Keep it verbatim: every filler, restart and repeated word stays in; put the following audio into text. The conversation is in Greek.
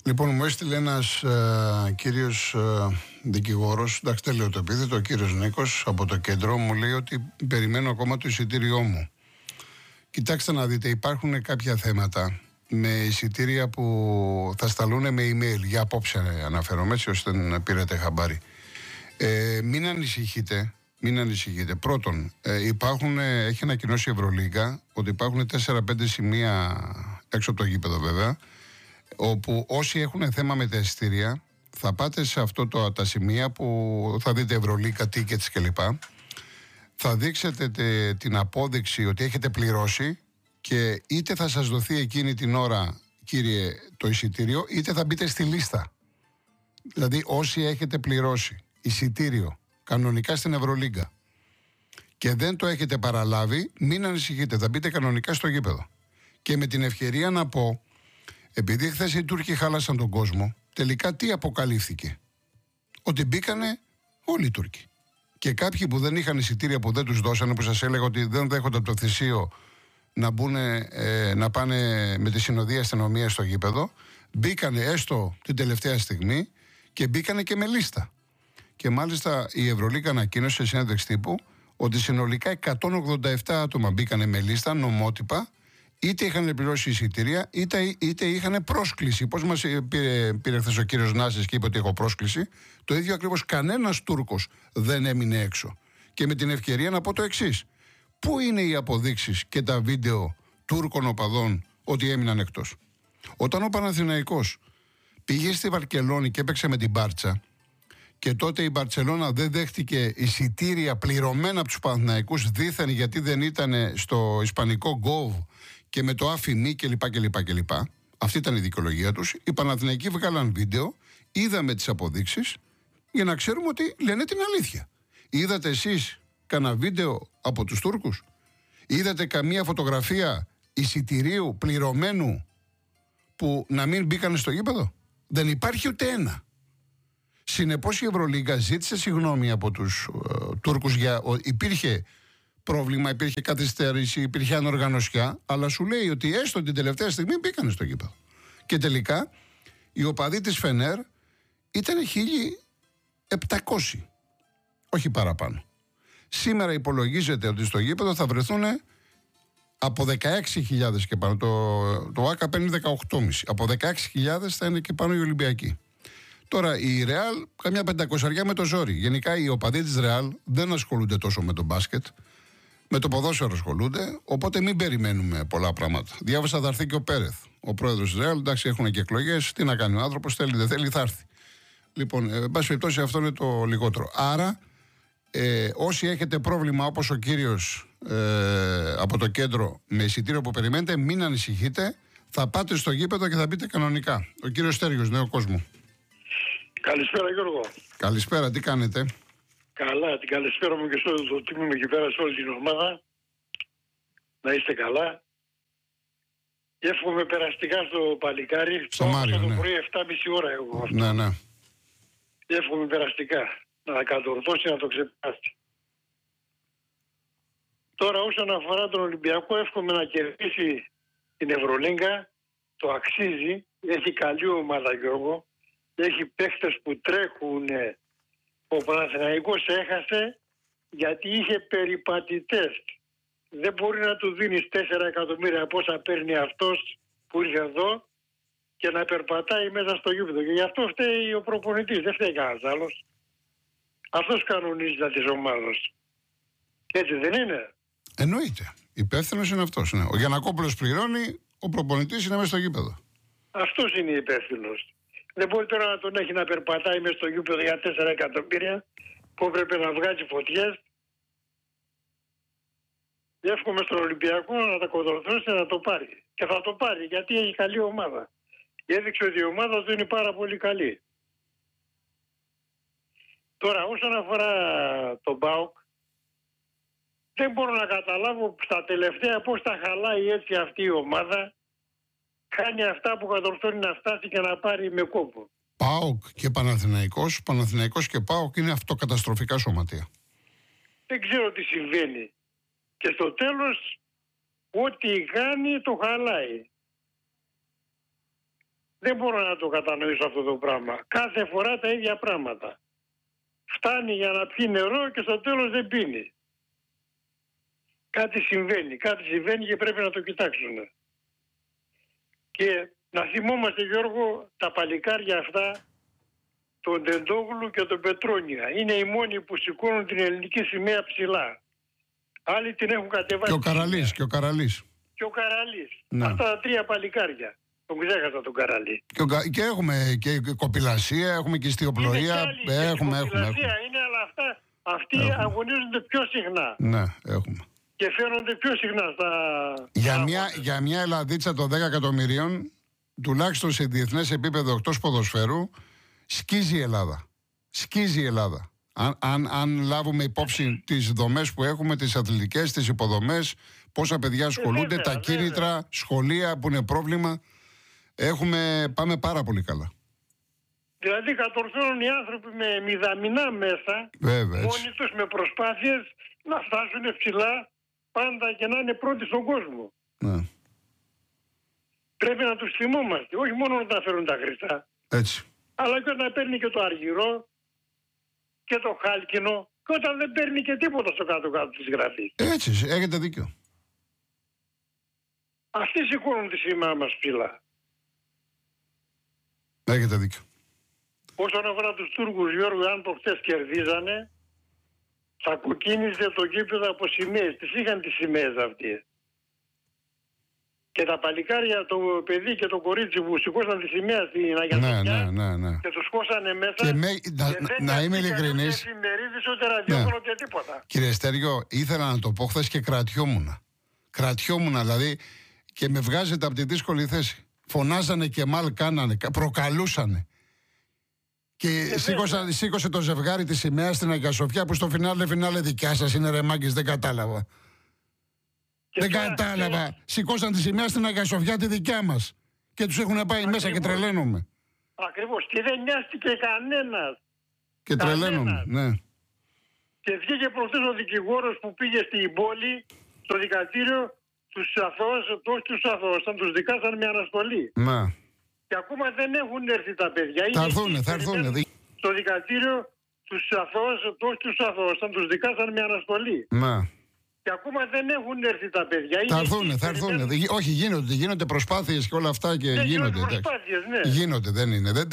Λοιπόν, μου έστειλε ένας ε, κύριος ε, δικηγόρος, εντάξει δεν λέω το επίθετο, ο κύριος Νίκος από το κέντρο, μου λέει ότι περιμένω ακόμα το εισιτήριό μου. Κοιτάξτε να δείτε, υπάρχουν κάποια θέματα με εισιτήρια που θα σταλούν με email, για απόψε αναφέρομαι, έτσι ώστε να πήρετε χαμπάρι. Ε, μην ανησυχείτε, μην ανησυχείτε. Πρώτον, ε, υπάρχουν, ε, έχει ανακοινώσει η Ευρωλίγκα ότι υπάρχουν τέσσερα πέντε σημεία έξω από το γήπεδο βέβαια, όπου όσοι έχουν θέμα με τα εισιτήρια θα πάτε σε αυτό το, τα σημεία που θα δείτε Ευρωλίγκα, tickets κλπ. Θα δείξετε τε, την απόδειξη ότι έχετε πληρώσει και είτε θα σας δοθεί εκείνη την ώρα, κύριε, το εισιτήριο, είτε θα μπείτε στη λίστα. Δηλαδή όσοι έχετε πληρώσει εισιτήριο κανονικά στην Ευρωλίγκα και δεν το έχετε παραλάβει, μην ανησυχείτε, θα μπείτε κανονικά στο γήπεδο. Και με την ευκαιρία να πω, επειδή χθες οι Τούρκοι χάλασαν τον κόσμο, τελικά τι αποκαλύφθηκε? Ότι μπήκανε όλοι οι Τούρκοι. Και κάποιοι που δεν είχαν εισιτήρια, που δεν τους δώσανε, που σας έλεγα ότι δεν δέχονται από το θυσίο να, μπουνε, ε, να πάνε με τη συνοδεία αστυνομία στο γήπεδο, μπήκανε έστω την τελευταία στιγμή και μπήκανε και με λίστα. Και μάλιστα η Ευρωλίγκα ανακοίνωσε σε συνέντευξη τύπου ότι συνολικά εκατόν ογδόντα επτά άτομα μπήκανε με λίστα νομότυπα, είτε είχαν πληρώσει εισιτήρια, είτε, είτε είχαν πρόσκληση. Πώς μας πήρε, πήρε χθες ο κύριος Νάσης και είπε ότι έχω πρόσκληση, το ίδιο ακριβώς κανένας Τούρκος δεν έμεινε έξω. Και με την ευκαιρία να πω το εξής: πού είναι οι αποδείξεις και τα βίντεο Τούρκων οπαδών ότι έμειναν εκτός? Όταν ο Παναθηναϊκός πήγε στη Βαρκελόνη και έπαιξε με την Μπάρτσα, και τότε η Μπαρτσελώνα δεν δέχτηκε εισιτήρια πληρωμένα από τους Παναθηναϊκούς δήθεν γιατί δεν ήταν στο ισπανικό Gov και με το άφημί κλπ, κλπ, κλπ. Αυτή ήταν η δικαιολογία τους. Οι Παναθηναϊκοί βγάλαν βίντεο, είδαμε τις αποδείξεις για να ξέρουμε ότι λένε την αλήθεια. Είδατε εσείς κανένα βίντεο από τους Τούρκους? Είδατε καμία φωτογραφία εισιτηρίου πληρωμένου που να μην μπήκαν στο γήπεδο? Δεν υπάρχει ούτε ένα. Συνεπώς η Ευρωλίγκα ζήτησε συγγνώμη από τους ε, Τούρκους για ο, υπήρχε πρόβλημα, υπήρχε καθυστέρηση, υπήρχε ανοργανωσιά, αλλά σου λέει ότι έστω την τελευταία στιγμή μπήκανε στο γήπεδο. Και τελικά οι οπαδοί της Φενέρ ήταν χίλια επτακόσιοι, όχι παραπάνω. Σήμερα υπολογίζεται ότι στο γήπεδο θα βρεθούν από δεκαέξι χιλιάδες και πάνω. Το, το ΆΚΑ παίρνει δεκαοκτώ κόμμα πέντε. Από δεκαέξι χιλιάδες θα είναι και πάνω οι Ολυμπιακοί. Τώρα η Ρεάλ καμιά πεντακοσαριά με το ζόρι. Γενικά οι οπαδοί της Ρεάλ δεν ασχολούνται τόσο με το μπάσκετ. Με το ποδόσφαιρο ασχολούνται. Οπότε μην περιμένουμε πολλά πράγματα. Διάβασα θα έρθει και ο Πέρεθ, ο πρόεδρος της Ρεάλ. Εντάξει, έχουν και εκλογές. Τι να κάνει ο άνθρωπος, θέλει δεν θέλει, θα έρθει. Λοιπόν, εν πάση περιπτώσει αυτό είναι το λιγότερο. Άρα, ε, όσοι έχετε πρόβλημα όπως ο κύριος ε, από το κέντρο με εισιτήριο που περιμένετε, μην ανησυχείτε. Θα πάτε στο γήπεδο και θα μπείτε κανονικά. Ο κύριος Στέργιος, Νέο Κόσμο. Καλησπέρα Γιώργο. Καλησπέρα, τι κάνετε? Καλά, την καλησπέρα μου και στο το τίμη μου εκεί πέρα σε όλη την ομάδα. Να είστε καλά. Εύχομαι περαστικά στο παλικάρι. Στο Μάριο, το ναι. πρωί εφτά και μισή ώρα εγώ. Ναι, ναι. Εύχομαι περαστικά. Να κατορθώσει, να το ξεπεράσει. Τώρα όσον αφορά τον Ολυμπιακό, εύχομαι να κερδίσει την Ευρωλίγκα. Το αξίζει. Έχει καλή ομάδα Γιώργο. Έχει παίχτες που τρέχουν. Ο Παναθηναϊκός έχασε γιατί είχε περιπατητές. Δεν μπορεί να του δίνεις τέσσερα εκατομμύρια πόσα παίρνει αυτός που ήρθε εδώ και να περπατάει μέσα στο γήπεδο. Και γι' αυτό φταίει ο προπονητής, δεν φταίει κανένας άλλος. Αυτός κανονίζει τα της ομάδας. Έτσι δεν είναι? Εννοείται. Υπεύθυνος είναι αυτός. Ναι. Ο Γιαννακόπουλος πληρώνει, ο προπονητής είναι μέσα στο γήπεδο. Αυτός είναι υπεύθυνος. Δεν μπορεί τώρα να τον έχει να περπατάει μέσα στο γήπεδο για τέσσερα εκατομμύρια που έπρεπε να βγάζει φωτιές. Εύχομαι στον Ολυμπιακό να τα κοντορθώσει να το πάρει. Και θα το πάρει γιατί έχει καλή ομάδα. Έδειξε ότι η ομάδα του είναι πάρα πολύ καλή. Τώρα όσον αφορά τον ΠΑΟΚ, δεν μπορώ να καταλάβω στα τελευταία πώς τα χαλάει έτσι αυτή η ομάδα. Κάνει αυτά που κατορθώνει να φτάσει και να πάρει με κόπο. ΠΑΟΚ και Παναθηναϊκός, Παναθηναϊκός και ΠΑΟΚ είναι αυτοκαταστροφικά σωματεία. Δεν ξέρω τι συμβαίνει. Και στο τέλος, ό,τι κάνει το χαλάει. Δεν μπορώ να το κατανοήσω αυτό το πράγμα. Κάθε φορά τα ίδια πράγματα. Φτάνει για να πιει νερό και στο τέλος δεν πίνει. Κάτι συμβαίνει, κάτι συμβαίνει και πρέπει να το κοιτάξουν. Και να θυμόμαστε, Γιώργο, τα παλικάρια αυτά, τον Τεντόγλου και τον Πετρόνια. Είναι οι μόνοι που σηκώνουν την ελληνική σημαία ψηλά. Άλλοι την έχουν κατεβάσει. Και ο Καραλής, και ο Καραλής. Και ο Καραλής. Ναι. Αυτά τα τρία παλικάρια. Τον ξέχασα τον Καραλή. Και, ο, και έχουμε και κοπηλασία, έχουμε και ιστιοπλοεία. Έχουμε, έχουμε, έχουμε, έχουμε. Είναι, αλλά αυτά, αυτοί έχουμε. αγωνίζονται πιο συχνά. Ναι, έχουμε. Και φαίνονται πιο συχνά στα... Για μια, για μια Ελλαδίτσα των δέκα εκατομμυρίων, τουλάχιστον σε διεθνές επίπεδο εκτός ποδοσφαίρου, σκίζει η Ελλάδα. Σκίζει η Ελλάδα. Αν, αν, αν λάβουμε υπόψη τις δομές που έχουμε, τις αθλητικές, τις υποδομές, πόσα παιδιά ασχολούνται, βέβαια, τα κίνητρα, βέβαια. σχολεία που είναι πρόβλημα, έχουμε, πάμε πάρα πολύ καλά. Δηλαδή κατορθώνουν οι άνθρωποι με μηδαμινά μέσα, Βέβαια, μόνοι τους με προσπάθειες, να φτάσουν ψηλά πάντα και να είναι πρώτοι στον κόσμο. Ναι. Πρέπει να τους θυμόμαστε, όχι μόνο όταν φέρουν τα χρυσά, Έτσι. αλλά και όταν παίρνει και το αργυρό και το χάλκινο και όταν δεν παίρνει και τίποτα στο κάτω-κάτω της γραφής. Έτσι, έχετε δίκιο. Αυτοί σηκώνουν τη σήμα μας ψηλά. Έχετε δίκιο. Όσον αφορά τους Τούρκους, Γιώργο, αν προχτές κερδίζανε, θα κοκκίνιζε το γήπεδο από σημαίες. Τις είχαν τις σημαίες αυτές. Και τα παλικάρια, το παιδί και το κορίτσι που σηκώσαν τη σημαία στην Αγιατοπιά, Ναι, ναι, ναι, ναι. και τους χώσανε μέσα. Και με, να, και δεν να είμαι νοιάστηκαν ειλικρινής. ούτε εφημερίδες, ούτε ραδιόφωνο, ούτε τίποτα. Κύριε Στέργιο, ήθελα να το πω χθες και κρατιόμουνα. Κρατιόμουνα δηλαδή και με βγάζετε από τη δύσκολη θέση. Φωνάζανε και μάλ κάνανε, προκαλούσανε. Και σήκωσα, σήκωσε το ζευγάρι τη σημαία στην Αγία Σοφιά που στο φινάλε φινάλε δικιά σας είναι ρε μάγκες, δεν κατάλαβα. Και δεν τώρα, κατάλαβα. και... Σηκώσαν τη σημαία στην Αγία Σοφιά τη δικιά μας. Και τους έχουν πάει Ακριβώς. μέσα και τρελαίνομαι. Ακριβώς. Και δεν νοιάστηκε κανένας. Και τρελαίνομαι, ναι. Και βγήκε προχθές ο δικηγόρος που πήγε στην πόλη, στο δικαστήριο, τους αθώους, όχι τους αθώους, τους δικάσαν με αναστολή. Να. Και ακόμα δεν έχουν έρθει τα παιδιά. Θα έρθουνε, θα έρθουνε. Στο δικαστήριο τους αθώους, όχι τους αθώους, τους δικάσαν με αναστολή. Να. Και ακόμα δεν έχουν έρθει τα παιδιά. Θα έρθουνε, θα έρθουνε. Όχι, γίνονται, γίνονται προσπάθειες και όλα αυτά και δεν γίνονται. Προσπάθειες, ναι. Γίνονται, δεν είναι. Δεν